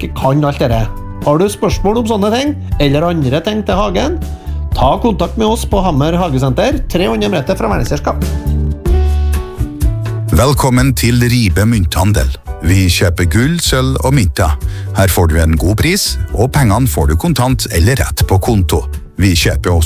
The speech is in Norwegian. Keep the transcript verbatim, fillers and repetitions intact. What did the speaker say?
ikke kan alt dette. Har du spørsmål om sånne ting, eller andre ting til hagen, ta kontakt med oss på Hammer Hagesenter, tre hundre meter fra Verdensherskap. Velkommen til Ribe Mynthandel. Vi kjøper gull, sølv og mynter. Her får du en god pris, og pengene får du kontant eller rett på konto. Vi kjøper også